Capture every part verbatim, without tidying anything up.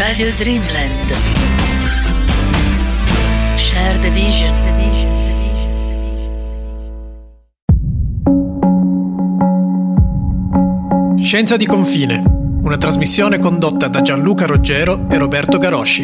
Radio Dreamland. Share the vision. Scienza di confine, una trasmissione condotta da Gianluca Roggero e Roberto Garosci.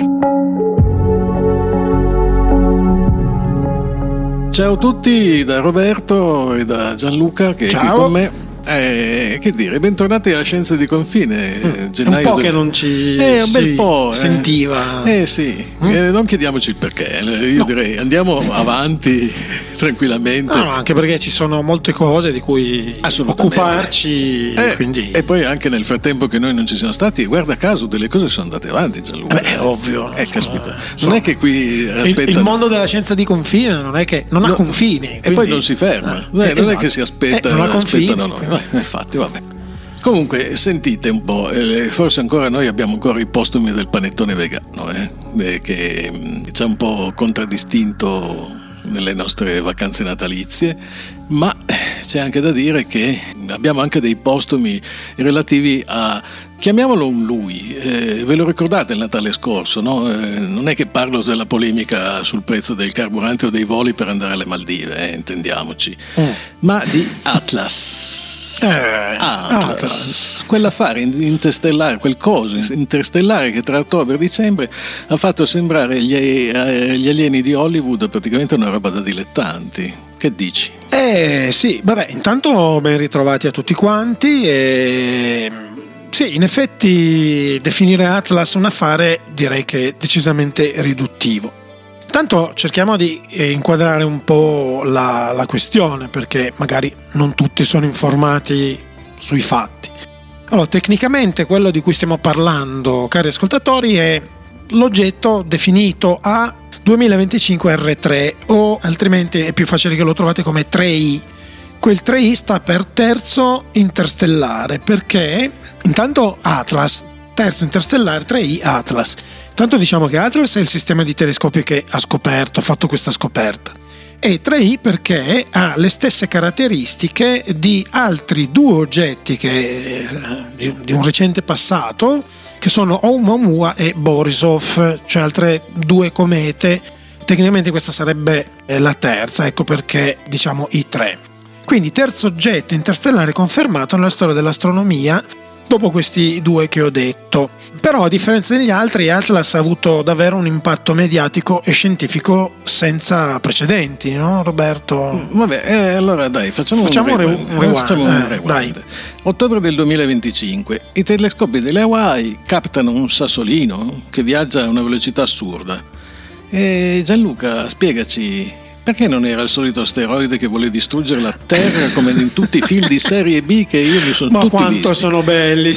Ciao a tutti da Roberto e da Gianluca che Ciao. è qui con me. Eh, che dire, bentornati alla Scienza di confine. Mm, gennaio un po' del... che non ci eh, un bel si po', sentiva. Eh, eh sì, Mm? eh, non chiediamoci il perché. Io No. direi andiamo avanti tranquillamente. No, no, anche perché ci sono molte cose di cui Assolutamente. occuparci. Eh, quindi... E poi anche nel frattempo che noi non ci siamo stati, guarda caso, delle cose sono andate avanti, Gianluca. Eh beh, è ovvio. Eh, caspita. Insomma, Non è che qui il, aspetta. il mondo della scienza di confine non è che non ha No, confini. E quindi- poi non si ferma. Eh, Eh, non esatto. è che si aspetta, Eh, non ha confini. aspettano noi. Eh, infatti, vabbè. Comunque, sentite un po', eh, forse ancora noi abbiamo ancora i postumi del panettone vegano, eh, eh, che mh, ci ha un po' contraddistinto nelle nostre vacanze natalizie, ma c'è anche da dire che abbiamo anche dei postumi relativi a, chiamiamolo un lui, eh, ve lo ricordate il Natale scorso, no? Eh, non è che parlo della polemica sul prezzo del carburante o dei voli per andare alle Maldive, eh, intendiamoci, Mm. ma di Atlas. Eh, Atlas, Atlas. quell'affare interstellare, quel coso interstellare che tra ottobre e dicembre ha fatto sembrare gli, eh, gli alieni di Hollywood praticamente una roba da dilettanti. Che dici? Eh sì, vabbè, intanto ben ritrovati a tutti quanti e sì, in effetti definire Atlas un affare direi che è decisamente riduttivo. Intanto cerchiamo di inquadrare un po' la, la questione, perché magari non tutti sono informati sui fatti. Allora, tecnicamente quello di cui stiamo parlando, cari ascoltatori, è l'oggetto definito a duemilaventicinque erre tre, o altrimenti è più facile che lo trovate come tre i. Quel tre i sta per terzo interstellare, perché intanto Atlas, terzo interstellare, tre i Atlas. Tanto diciamo che Atlas è il sistema di telescopi che ha scoperto, ha fatto questa scoperta. E tre i perché ha le stesse caratteristiche di altri due oggetti che, di, di un recente passato, che sono Oumuamua e Borisov, cioè altre due comete. Tecnicamente questa sarebbe la terza, ecco perché diciamo i tre. Quindi terzo oggetto interstellare confermato nella storia dell'astronomia dopo questi due che ho detto. Però a differenza degli altri, Atlas ha avuto davvero un impatto mediatico e scientifico senza precedenti, no Roberto? Vabbè, eh, allora dai, facciamo, Facciamo un un rewind. rewind, Facciamo un eh, rewind. dai. Ottobre del duemilaventicinque, i telescopi delle Hawaii captano un sassolino che viaggia a una velocità assurda. E Gianluca, spiegaci, perché non era il solito asteroide che vuole distruggere la Terra come in tutti i film di serie B che io mi sono Ma tutti quanto visti? sono belli!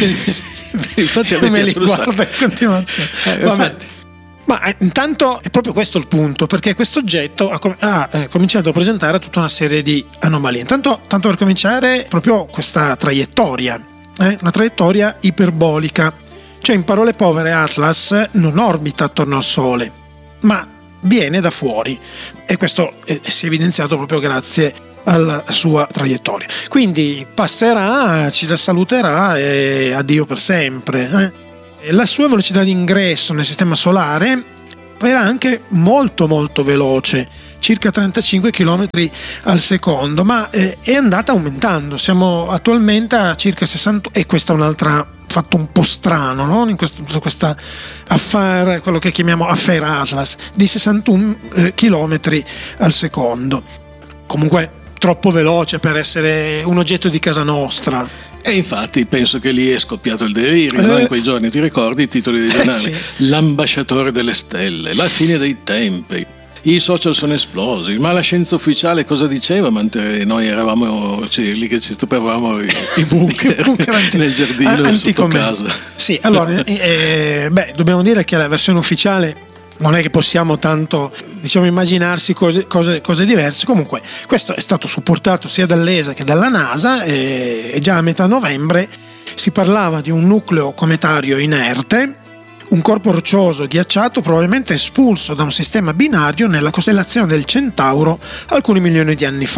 Infatti a me me li piacciono un sacco. guarda in continuazione. Eh, Vabbè. infatti. Ma eh, intanto è proprio questo il punto, perché questo oggetto ha, com- ha eh, cominciato a presentare tutta una serie di anomalie. Intanto, tanto per cominciare, proprio questa traiettoria, eh, una traiettoria iperbolica. Cioè, in parole povere, Atlas non orbita attorno al Sole, ma viene da fuori. E questo eh, si è evidenziato proprio grazie alla sua traiettoria. Quindi passerà, ci saluterà e addio per sempre. Eh. La sua velocità di ingresso nel sistema solare era anche molto molto veloce, circa trentacinque chilometri al secondo, ma eh, è andata aumentando. Siamo attualmente a circa sessanta, e questa è un'altra fatto un po' strano, no? In questo, questa affare, quello che chiamiamo affair Atlas, di sessantuno eh, chilometri al secondo. Comunque troppo veloce per essere un oggetto di casa nostra. E infatti penso che lì è scoppiato il delirio, Eh. no? In quei giorni ti ricordi i titoli dei giornali? sì. L'ambasciatore delle stelle, la fine dei tempi, i social sono esplosi, ma la scienza ufficiale cosa diceva? Mentre noi eravamo cioè, lì che ci stupevamo i, i bunker, I bunker anti- nel giardino sotto anticomè. casa. Sì, allora, eh, beh, dobbiamo dire che la versione ufficiale non è che possiamo tanto, diciamo, immaginarsi cose, cose, cose diverse. Comunque questo è stato supportato sia dall'E S A che dalla NASA, e, e già a metà novembre si parlava di un nucleo cometario inerte, un corpo roccioso ghiacciato probabilmente espulso da un sistema binario nella costellazione del Centauro alcuni milioni di anni fa.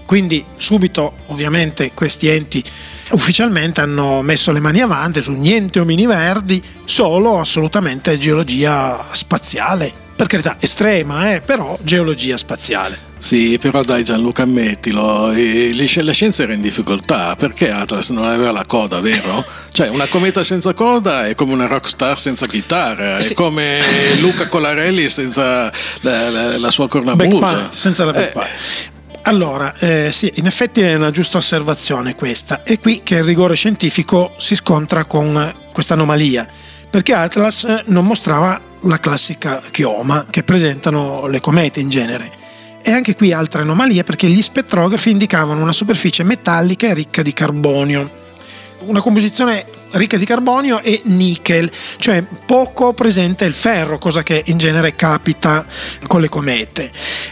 Quindi subito ovviamente questi enti ufficialmente hanno messo le mani avanti su niente omini verdi, solo assolutamente geologia spaziale, per carità estrema, eh, però geologia spaziale. Sì, però dai Gianluca, ammettilo, e la scienza era in difficoltà, perché Atlas non aveva la coda, vero? Cioè una cometa senza coda è come una rockstar senza chitarra, Sì. È come Luca Colarelli senza la, la, la sua cornamusa. Backpipe, senza la backpipe. Eh. Allora, eh, sì, in effetti è una giusta osservazione questa. È qui che il rigore scientifico si scontra con questa anomalia, perché Atlas non mostrava la classica chioma che presentano le comete in genere. E anche qui altre anomalie, perché gli spettrografi indicavano una superficie metallica e ricca di carbonio. Una composizione ricca di carbonio e nickel, cioè poco presente il ferro, cosa che in genere capita con le comete.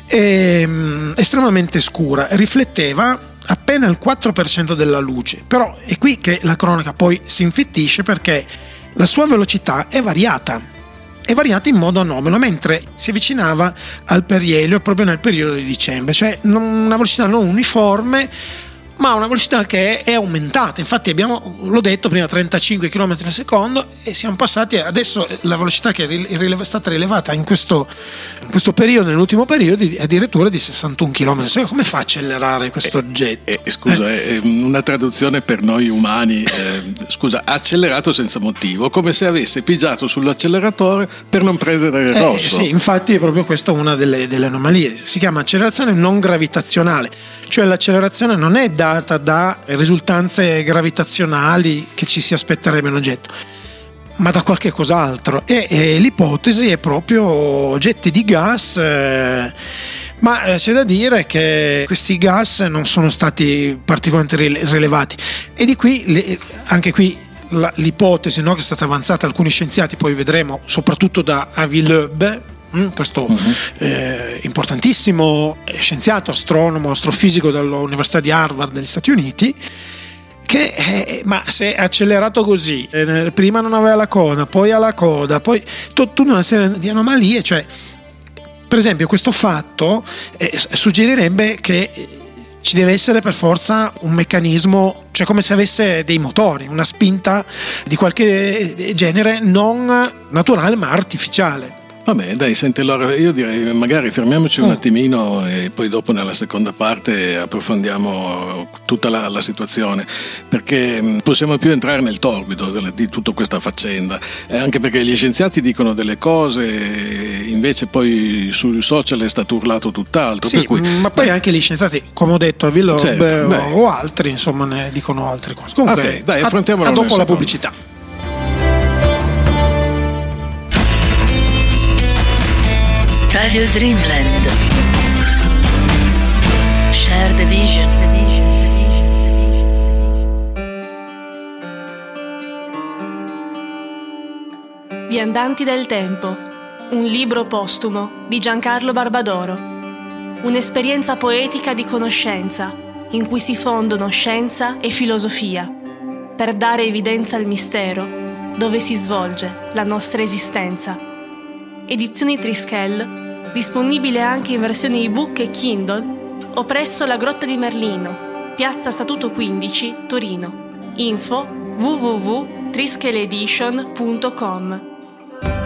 E, um, estremamente scura, rifletteva appena il quattro per cento della luce, però è qui che la cronaca poi si infittisce, perché la sua velocità è variata. È variata in modo anomalo mentre si avvicinava al perielio proprio nel periodo di dicembre, cioè una velocità non uniforme, ma una velocità che è aumentata. Infatti abbiamo, l'ho detto prima, trentacinque chilometri al secondo, e siamo passati adesso la velocità che è stata rilevata in questo, in questo periodo, nell'ultimo periodo, addirittura di sessantuno chilometri al secondo. Come fa a accelerare questo eh, oggetto? Eh, scusa, eh. Eh, una traduzione per noi umani, eh, scusa, accelerato senza motivo, come se avesse pigiato sull'acceleratore per non prendere il Eh, rosso. sì, infatti è proprio questa una delle, delle anomalie. Si chiama accelerazione non gravitazionale, cioè l'accelerazione non è data da risultanze gravitazionali che ci si aspetterebbe un oggetto, ma da qualche cos'altro. E, e l'ipotesi è proprio oggetti di gas, eh, ma eh, c'è da dire che questi gas non sono stati particolarmente rilevati, e di qui le, anche qui la, l'ipotesi, no, che è stata avanzata da alcuni scienziati, poi vedremo, soprattutto da Avi Loeb, questo uh-huh. eh, importantissimo scienziato, astronomo, astrofisico dall'Università di Harvard degli Stati Uniti, che eh, ma se è accelerato così, eh, prima non aveva la coda, poi ha la coda, poi tutta una serie di anomalie, cioè per esempio questo fatto eh, suggerirebbe che ci deve essere per forza un meccanismo, cioè come se avesse dei motori, una spinta di qualche genere non naturale ma artificiale. Vabbè, dai, senti, allora io direi magari fermiamoci un attimino e poi dopo nella seconda parte approfondiamo tutta la, la situazione, perché possiamo più entrare nel torbido di tutta questa faccenda, eh, anche perché gli scienziati dicono delle cose, invece poi sui social è stato urlato tutt'altro. Sì, per cui, ma poi eh, anche gli scienziati, come ho detto, a Villob, certo, o, o altri, insomma, ne dicono altre cose. Comunque, okay, dai, affrontiamolo a, a dopo la secondo. pubblicità. Radio Dreamland. Share the vision. Viandanti del tempo, un libro postumo di Giancarlo Barbadoro. Un'esperienza poetica di conoscenza in cui si fondono scienza e filosofia per dare evidenza al mistero dove si svolge la nostra esistenza. Edizioni Trischel, disponibile anche in versione ebook e Kindle o presso la Grotta di Merlino, Piazza Statuto quindici, Torino. Info w w w punto trischeledition punto com.